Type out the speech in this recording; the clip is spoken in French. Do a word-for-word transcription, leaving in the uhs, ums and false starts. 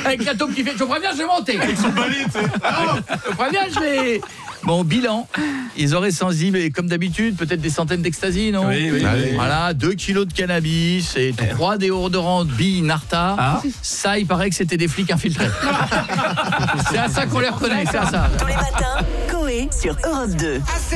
Avec la taupe qui fait, je préviens, je vais monter. Avec son balai, tu sais. Je préviens, je vais... Bon, bilan, ils auraient saisi, mais comme d'habitude, peut-être des centaines d'ecstasy, non? Oui, oui, oui. Voilà, deux kilos de cannabis et trois déodorants billes Narta. Ah. Ça, il paraît que c'était des flics infiltrés. C'est à ça qu'on les reconnaît, c'est à ça. Tous les matins, Coé sur Europe deux.